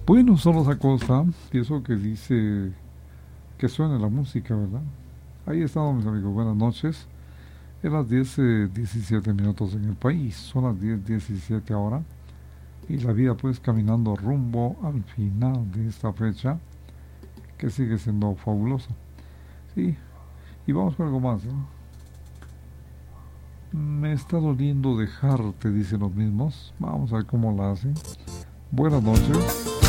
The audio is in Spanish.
Bueno, solo esa cosa, y eso que dice que suene la música, ¿verdad? Ahí estamos, mis amigos, buenas noches. Es las 10, 17 minutos en el país, son las 10:17 ahora, y la vida pues caminando rumbo al final de esta fecha, que sigue siendo fabulosa. Sí, y vamos con algo más, ¿no? Me está doliendo dejarte, dicen los mismos. Vamos a ver cómo la hacen. Buenas noches.